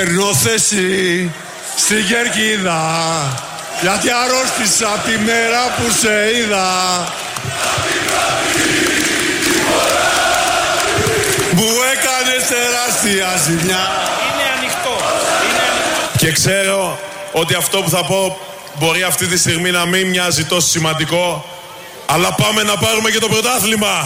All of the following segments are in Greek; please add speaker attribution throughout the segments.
Speaker 1: Παίρνω θέση στην κερκίδα, γιατί αρρώστησα τη μέρα που σε είδα. Μου έκανες τεράστια ζημιά.
Speaker 2: Είναι ανοιχτό.
Speaker 3: Και ξέρω ότι αυτό που θα πω μπορεί αυτή τη στιγμή να μην μοιάζει τόσο σημαντικό, αλλά πάμε να πάρουμε και το πρωτάθλημα.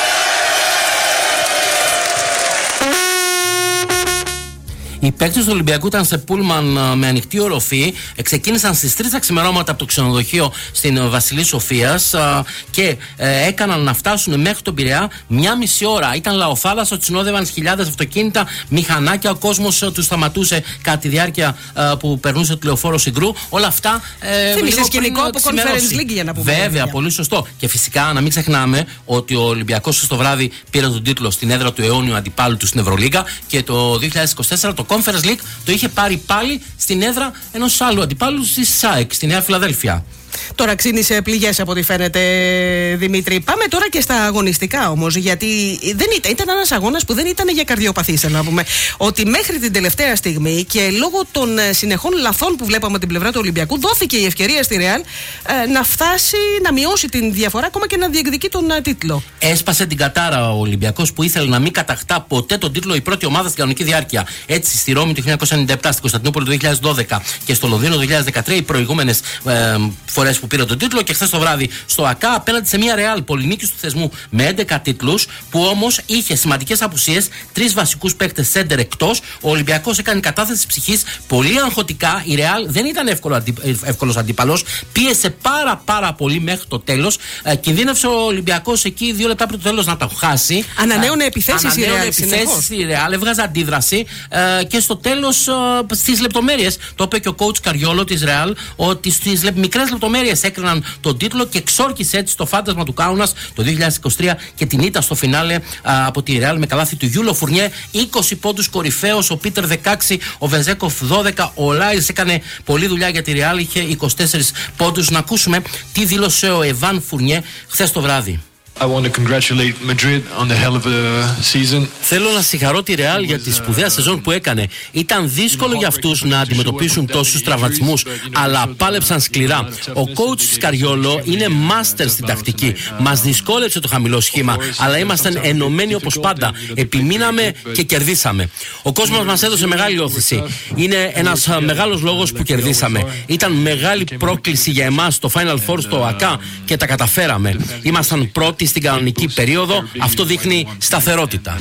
Speaker 4: Οι παίκτες του Ολυμπιακού ήταν σε πούλμαν με ανοιχτή οροφή. Ξεκίνησαν στις 3 τα ξημερώματα από το ξενοδοχείο στην Βασιλής Σοφίας και έκαναν να φτάσουν μέχρι τον Πειραιά 1,5 ώρα. Ήταν λαοθάλασσα, τους συνόδευαν χιλιάδες αυτοκίνητα, μηχανάκια. Ο κόσμος τους σταματούσε κατά τη διάρκεια που περνούσε το λεωφόρο Συγκρού. Όλα αυτά.
Speaker 5: Θύμισε σκηνικό από Conference League, για να πούμε.
Speaker 4: Βέβαια, πολύ σωστό. Και φυσικά να μην ξεχνάμε ότι ο Ολυμπιακός το βράδυ πήρε τον τίτλο στην έδρα του αιώνιου αντιπάλου του στην Ευρωλίγκα και το 2024 το Conference League το είχε πάρει πάλι στην έδρα ενός άλλου αντιπάλου στη ΣΑΕΚ, στη Νέα Φιλαδέλφια.
Speaker 5: Τώρα ξύνησε πληγές από ό,τι φαίνεται, Δημήτρη. Πάμε τώρα και στα αγωνιστικά όμως, γιατί ήταν ένας αγώνας που δεν ήταν για καρδιοπαθείς, θέλω να πούμε. Ότι μέχρι την τελευταία στιγμή και λόγω των συνεχών λαθών που βλέπαμε από την πλευρά του Ολυμπιακού, δόθηκε η ευκαιρία στη Ρεάλ να φτάσει, να μειώσει την διαφορά, ακόμα και να διεκδικεί τον τίτλο.
Speaker 4: Έσπασε την κατάρα ο Ολυμπιακός που ήθελε να μην κατακτά ποτέ τον τίτλο η πρώτη ομάδα στην κανονική διάρκεια. Έτσι, στη Ρώμη το 1997, στην Κωνσταντινούπολη το 2012 και στο Λονδίνο το 2013, οι προηγούμενες φορές που πήρε τον τίτλο, και χθες το βράδυ στο ΑΚΑ απέναντι σε μια Ρεάλ πολυνίκης του θεσμού με 11 τίτλους, που όμως είχε σημαντικές απουσίες, 3 βασικούς παίκτες σέντερ εκτός. Ο Ολυμπιακός έκανε κατάθεση ψυχής πολύ αγχωτικά. Η Ρεάλ δεν ήταν εύκολος αντίπαλος. Πίεσε πάρα πολύ μέχρι το τέλος. Κινδύνευσε ο Ολυμπιακός εκεί 2 λεπτά πριν το τέλος να το χάσει.
Speaker 5: Ανανέωνε επιθέσεις η
Speaker 4: Ρεάλ. Έβγαζε αντίδραση και στο τέλος στις λεπτομέρειες. Το είπε και ο coach Καριόλο της Ρεάλ, ότι στις μικρές λεπτομέρειες έκριναν τον τίτλο και εξόρκησε έτσι το φάντασμα του Κάουνας το 2023 και την ήττα στο φινάλε από τη Ρεάλ με καλάθι του Γιούλο Φουρνιέ. 20 πόντους κορυφαίος, ο Πίτερ 16, ο Βεζέκοφ 12, ο Λάιλς έκανε πολλή δουλειά για τη Ρεάλ, είχε 24 πόντους. Να ακούσουμε τι δήλωσε ο Εβάν Φουρνιέ χθες το βράδυ.
Speaker 6: I want to congratulate Madrid on the hell of a season.
Speaker 4: Θέλω να συγχαρώ τη Ρεάλ για τη σπουδαία σεζόν που έκανε. Ήταν δύσκολο για αυτούς να αντιμετωπίσουν τόσους τραυματισμούς, αλλά πάλεψαν σκληρά. Ο coach Σκαριόλο είναι master στην τακτική. Μας δυσκόλεψε το χαμηλό σχήμα, αλλά ήμασταν ενωμένοι όπως πάντα. Επιμείναμε και κερδίσαμε. Ο κόσμος μας έδωσε μεγάλη όθηση. Είναι ένας μεγάλος λόγος που κερδίσαμε. Ήταν μεγάλη πρόκληση για εμάς το Final Four στο ΑΚΑ και τα καταφέραμε. Ήμασταν πρώτοι στην κανονική περίοδο, αυτό δείχνει σταθερότητα.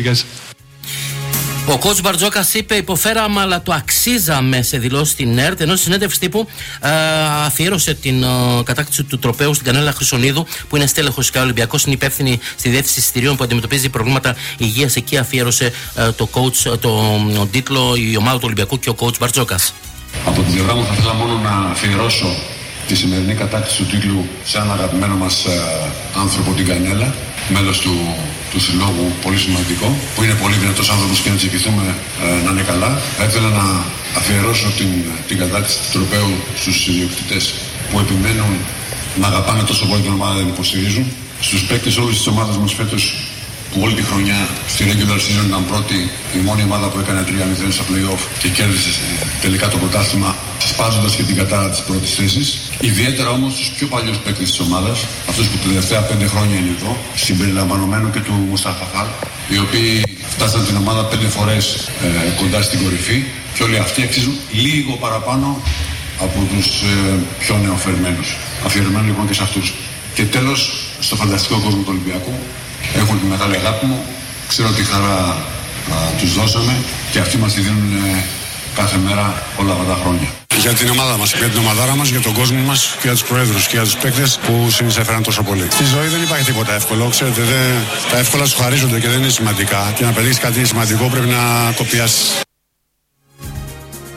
Speaker 4: Ο coach Μπαρτζόκας είπε: υποφέραμε, αλλά το αξίζαμε, σε δηλώσει στην ΕΡΤ. Ενώ στη συνέντευξη τύπου αφιέρωσε την κατάκτηση του τροπαίου στην Κανέλα Χρυσονίδου, που είναι στέλεχος και Ολυμπιακός, είναι υπεύθυνη στη διεύθυνση εισιτηρίων που αντιμετωπίζει προβλήματα υγείας. Εκεί αφιέρωσε τον τίτλο η ομάδα του Ολυμπιακού και ο coach Μπαρτζόκας.
Speaker 7: Από την πλευρά μου θα ήθελα μόνο να αφιερώσω τη σημερινή κατάκτηση του τίτλου σε έναν αγαπημένο μας άνθρωπο, την Κανέλα, μέλος του συλλόγου, πολύ σημαντικό, που είναι πολύ δυνατός άνθρωπος και να της ευχηθούμε να είναι καλά. Θα ήθελα να αφιερώσω την κατάκτηση του τροπαίου στους ιδιοκτητές που επιμένουν να αγαπάνε τόσο πολύ την ομάδα, να την υποστηρίζουν, στους παίκτες όλης της ομάδας μας φέτος, που όλη τη χρονιά στη regular season ήταν πρώτη, η μόνη ομάδα που έκανε 3-0 στα play-off και κέρδισε τελικά το πρωτάθλημα, σπάζοντας και την κατάρα της πρώτης θέσης. Ιδιαίτερα όμως τους πιο παλιούς παίκτες της ομάδας, αυτούς που τα τελευταία 5 χρόνια είναι εδώ, συμπεριλαμβανομένου και του Μουστάφα Χαλ, οι οποίοι φτάσαν την ομάδα 5 φορές κοντά στην κορυφή, και όλοι αυτοί αξίζουν λίγο παραπάνω από τους πιο νεοφερμένους. Αφιερωμένοι λοιπόν και σε αυτούς. Και τέλος, στο φανταστικό κόσμο του Ολυμπιακού, έχουν τη μεγάλη αγάπη μου, ξέρω τι χαρά τους δώσαμε και αυτοί μας τη δίνουν κάθε μέρα όλα αυτά τα χρόνια.
Speaker 8: Για την ομάδα μας, για την ομαδάρα μας, για τον κόσμο μας και για τους προέδρους και για τους παίκτες που συνεισέφεραν τόσο πολύ. Στη ζωή δεν υπάρχει τίποτα εύκολο, ξέρετε, τα εύκολα σου χαρίζονται και δεν είναι σημαντικά. Και να πετύχεις κάτι σημαντικό πρέπει να το πιάσεις.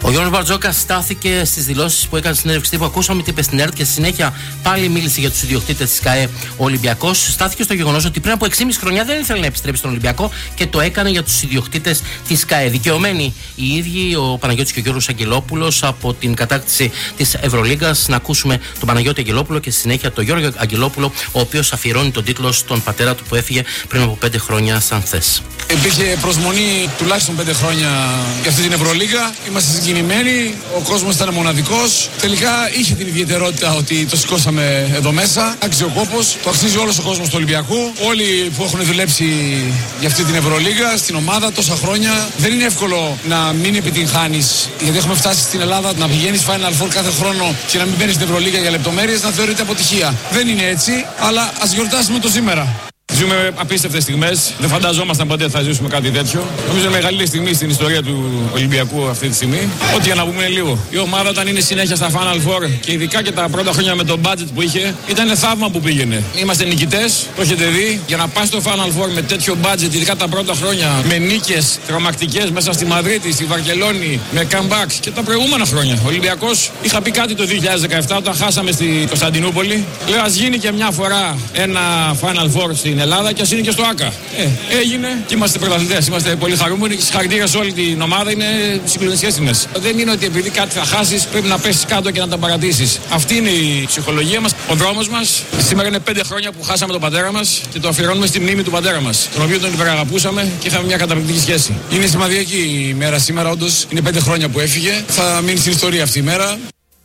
Speaker 4: Ο Γιώργος Μπαρτζόκας στάθηκε στις δηλώσεις που έκανε στην συνέντευξη που ακούσαμε τι είπε στην ΕΡΤ και στη συνέχεια πάλι μίλησε για τους ιδιοκτήτες της ΚΑΕ ο Ολυμπιακός. Στάθηκε στο γεγονός ότι πριν από 6,5 χρονιά δεν ήθελε να επιστρέψει στον Ολυμπιακό και το έκανε για τους ιδιοκτήτες της ΚΑΕ. Δικαιωμένοι οι ίδιοι, ο Παναγιώτης και ο Γιώργος Αγγελόπουλος, από την κατάκτηση της Ευρωλίγκας. Να ακούσουμε τον Παναγιώτη Αγγελόπουλο και στη συνέχεια τον Γιώργο Αγγελόπουλο, ο οποίος αφιερώνει τον τίτλο στον πατέρα του που έφυγε πριν από 5 χρόνια σαν χθες.
Speaker 2: Υπήρχε προσμονή τουλάχιστον 5 χρόνια για αυτή την Ευρωλίγα. Είμαστε συγκινημένοι. Ο κόσμος ήταν μοναδικός. Τελικά είχε την ιδιαιτερότητα ότι το σηκώσαμε εδώ μέσα. Άξιζε ο κόπος. Το αξίζει όλος ο κόσμος του Ολυμπιακού. Όλοι που έχουν δουλέψει για αυτή την Ευρωλίγα, στην ομάδα τόσα χρόνια. Δεν είναι εύκολο να μην επιτυγχάνεις. Γιατί έχουμε φτάσει στην Ελλάδα να πηγαίνεις Final Four κάθε χρόνο και να μην μπαίνεις στην Ευρωλίγα για λεπτομέρειες, να θεωρείται αποτυχία. Δεν είναι έτσι, αλλά ας γιορτάσουμε το σήμερα. Ζούμε απίστευτες στιγμές. Δεν φανταζόμασταν ποτέ θα ζήσουμε κάτι τέτοιο. Νομίζω είναι μεγαλύτερη στιγμή στην ιστορία του Ολυμπιακού αυτή τη στιγμή. Ό,τι για να πούμε είναι λίγο. Η ομάδα όταν είναι συνέχεια στα Final Four και ειδικά και τα πρώτα χρόνια με το budget που είχε, ήταν θαύμα που πήγαινε. Είμαστε νικητές, το έχετε δει. Για να πας στο Final Four με τέτοιο budget, ειδικά τα πρώτα χρόνια, με νίκες τρομακτικές μέσα στη Μαδρίτη, στη Βαρκελόνη, με comeback και τα προηγούμενα χρόνια. Ο Ολυμπιακός, είχα πει κάτι το 2017 όταν χάσαμε στη Κωνσταντινούπολη. Λέω ας γίνει και μια φορά ένα Final Four στην Ελλάδα και ας είναι και στο ΆΚΑ. Έγινε και είμαστε πρωταθλητές. Είμαστε πολύ χαρούμενοι. Συγχαρητήρια σε όλη την ομάδα. Είναι συγκλονιστικές στιγμές. Δεν είναι ότι επειδή κάτι θα χάσεις πρέπει να πέσεις κάτω και να τα παρατήσεις. Αυτή είναι η ψυχολογία μας, ο δρόμος μας. Σήμερα είναι 5 χρόνια που χάσαμε τον πατέρα μας και το αφιερώνουμε στη μνήμη του πατέρα μας, τον οποίο τον υπεραγαπούσαμε και είχαμε μια καταπληκτική σχέση. Είναι σημαντική η μέρα σήμερα, όντως. Είναι 5 χρόνια που έφυγε. Θα μείνει στην ιστορία αυτή η μέρα.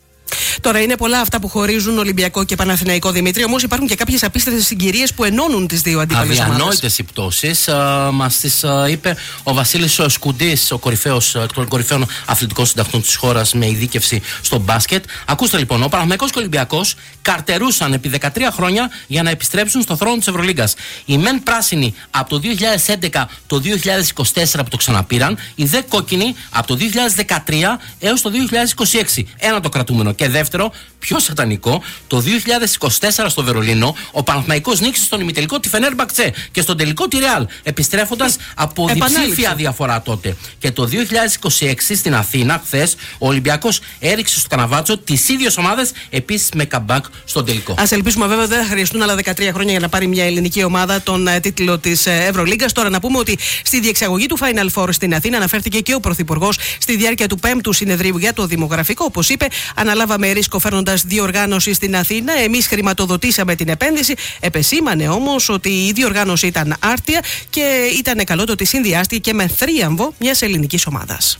Speaker 5: Τώρα είναι πολλά αυτά που χωρίζουν Ολυμπιακό και Παναθηναϊκό, Δημήτρη. Όμως υπάρχουν και κάποιες απίστευτες συγκυρίες που ενώνουν τις δύο αντίπαλες ομάδες.
Speaker 4: Αδιανόητες οι πτώσεις. Μας τις είπε ο Βασίλης Σκουντής, ο εκ των κορυφαίων αθλητικών συντακτών της χώρας με ειδίκευση στο μπάσκετ. Ακούστε λοιπόν, ο Παναθηναϊκός και ο Ολυμπιακός καρτερούσαν επί 13 χρόνια για να επιστρέψουν στο θρόνο της Ευρωλίγκας. Οι μεν πράσινοι από το 2011 το 2024 που το ξαναπήραν, οι δε κόκκινοι από το 2013 έως το 2026. Ένα το κρατούμενο. Και δεύτερο, πιο σατανικό, το 2024 στο Βερολίνο, ο Παναθηναϊκός νίκησε στον ημιτελικό τη Φενέρμπαχτσε και στον τελικό τη Ρεάλ, επιστρέφοντας από διψήφια διαφορά τότε. Και το 2026 στην Αθήνα, χθες, ο Ολυμπιακός έριξε στο καναβάτσο τις ίδιες ομάδες, επίσης με comeback στον τελικό.
Speaker 5: Ας ελπίσουμε βέβαια δεν θα χρειαστούν άλλα 13 χρόνια για να πάρει μια ελληνική ομάδα τον τίτλο της Ευρωλίγκας. Τώρα να πούμε ότι στη διεξαγωγή του Final Four στην Αθήνα αναφέρθηκε και ο Πρωθυπουργός στη διάρκεια του 5ου συνεδρίου για το δημογραφικό. Όπως είπε, αναλάβαμε ρίσκο φέρνοντας διοργάνωση στην Αθήνα. Εμείς χρηματοδοτήσαμε την επένδυση. Επεσήμανε όμως ότι η διοργάνωση ήταν άρτια και ήταν καλό το ότι συνδυάστηκε και με θρίαμβο μιας ελληνικής ομάδας.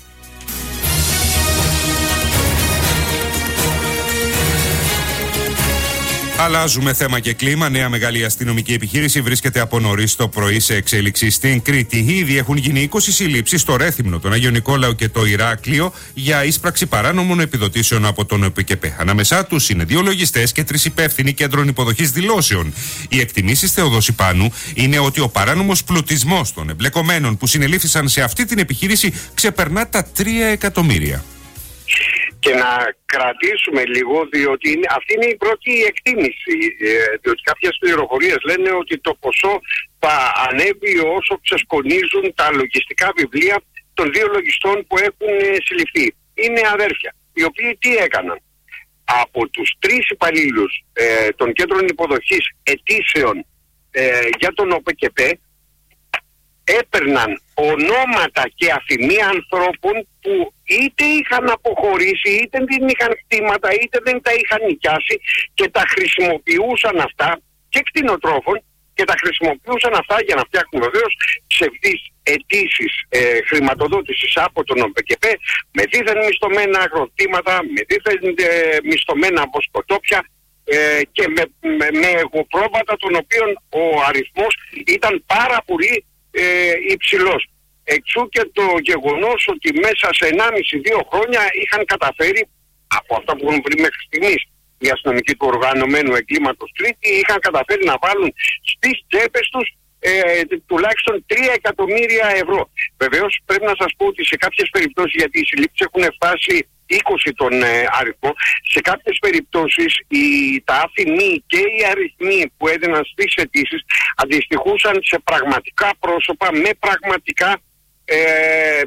Speaker 9: Αλλάζουμε θέμα και κλίμα. Νέα μεγάλη αστυνομική επιχείρηση βρίσκεται από νωρίς το πρωί σε εξέλιξη στην Κρήτη. Ήδη έχουν γίνει 20 συλλήψεις στο Ρέθυμνο, τον Άγιο Νικόλαο και το Ηράκλειο για ίσπραξη παράνομων επιδοτήσεων από τον ΟΠΚΠ. Ανάμεσά τους είναι 2 λογιστές και 3 υπεύθυνοι κέντρων υποδοχής δηλώσεων. Οι εκτιμήσεις Θεοδοσιπάνου είναι ότι ο παράνομος πλουτισμός των εμπλεκομένων που συνελήφθησαν σε αυτή την επιχείρηση ξεπερνά τα 3 εκατομμύρια.
Speaker 10: Και να κρατήσουμε λίγο, διότι αυτή είναι η πρώτη εκτίμηση. Διότι κάποιες πληροφορίες λένε ότι το ποσό θα ανέβει όσο ξεσκονίζουν τα λογιστικά βιβλία των 2 λογιστών που έχουν συλληφθεί. Είναι αδέρφια, οι οποίοι τι έκαναν? Από τους 3 υπαλλήλους των κέντρων υποδοχής αιτήσεων για τον ΟΠΚΠ έπαιρναν ονόματα και αφημία ανθρώπων που είτε είχαν αποχωρήσει, είτε δεν είχαν κτήματα, είτε δεν τα είχαν νοικιάσει και τα χρησιμοποιούσαν αυτά, και κτηνοτρόφων, και τα χρησιμοποιούσαν αυτά για να φτιάχνουν βεβαίως ψευδείς αιτήσεις χρηματοδότησης από τον ΟΠΚΠ με δίθεν μισθωμένα αγροκτήματα, με δίθεν μισθωμένα βοσκοτόπια και με εγωπρόβατα των οποίων ο αριθμός ήταν πάρα πολύ υψηλός. Εξού και το γεγονός ότι μέσα σε 1,5-2 χρόνια είχαν καταφέρει, από αυτά που έχουν βρει μέχρι στιγμής οι αστυνομικοί του οργανωμένου εγκλήματος Κρήτη, είχαν καταφέρει να βάλουν στις τσέπες τους τουλάχιστον 3 εκατομμύρια ευρώ. Βεβαίως πρέπει να σας πω ότι σε κάποιες περιπτώσεις, γιατί οι συλλήψεις έχουν φτάσει 20 τον αριθμό, σε κάποιες περιπτώσεις τα άφημοι και οι αριθμοί που έδιναν στις αιτήσεις αντιστοιχούσαν σε πραγματικά πρόσωπα με πραγματικά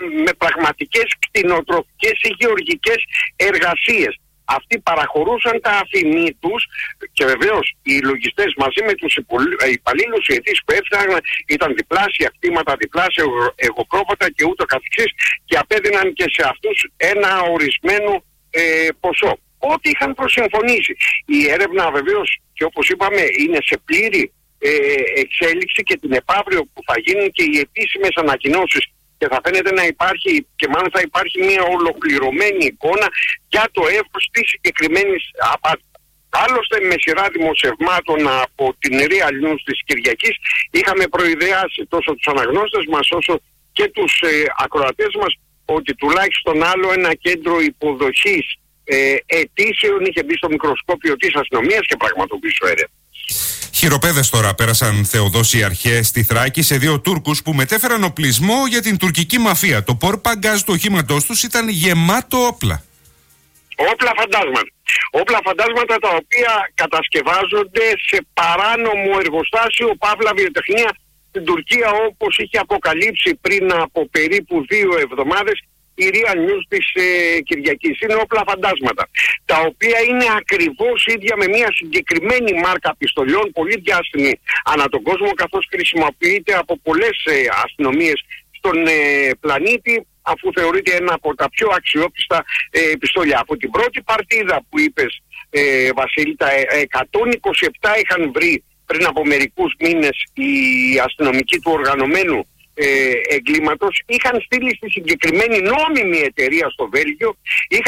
Speaker 10: με πραγματικές κτηνοτροφικές ή γεωργικές εργασίες. Αυτοί παραχωρούσαν τα αφημί τους και βεβαίως οι λογιστές μαζί με τους υπαλλήλους οι αιτήσεις που έφταναν ήταν διπλάσια κτήματα, διπλάσια εγωπρόβατα και ούτω καθεξής, και απέδιναν και σε αυτούς ένα ορισμένο ποσό. Ό,τι είχαν προσυμφωνήσει. Η έρευνα βεβαίως, και όπως είπαμε, είναι σε πλήρη εξέλιξη και την επαύριο που θα γίνουν και οι επίσημες ανακοινώσεις και θα φαίνεται να υπάρχει, και μάλλον θα υπάρχει μια ολοκληρωμένη εικόνα για το εύρος της συγκεκριμένης απάτης. Άλλωστε, με σειρά δημοσιευμάτων από την Real News της Κυριακής είχαμε προειδεάσει τόσο τους αναγνώστες μας όσο και τους ακροατές μας ότι τουλάχιστον άλλο ένα κέντρο υποδοχής αιτήσεων είχε μπει στο μικροσκόπιο της αστυνομίας και πραγματοποιήσει έρευνα.
Speaker 9: Χειροπέδες τώρα πέρασαν, Θεοδόση, οι αρχές στη Θράκη σε 2 Τούρκους που μετέφεραν οπλισμό για την τουρκική μαφία. Το πορπαγκάζ του οχήματός τους ήταν γεμάτο όπλα.
Speaker 10: Όπλα φαντάσματα τα οποία κατασκευάζονται σε παράνομο εργοστάσιο παύλα βιοτεχνία στην Τουρκία, όπως είχε αποκαλύψει πριν από περίπου 2 εβδομάδες η Real News της Κυριακής. Είναι όπλα φαντάσματα, τα οποία είναι ακριβώς ίδια με μια συγκεκριμένη μάρκα πιστολιών, πολύ διάσημη ανά τον κόσμο, καθώς χρησιμοποιείται από πολλές αστυνομίες στον πλανήτη, αφού θεωρείται ένα από τα πιο αξιόπιστα πιστόλια. Από την πρώτη παρτίδα που είπες, Βασίλη, τα 127 είχαν βρει πριν από μερικούς μήνες οι αστυνομικοί του οργανωμένου εγκλήματος, είχαν στείλει στη συγκεκριμένη νόμιμη εταιρεία στο Βέλγιο,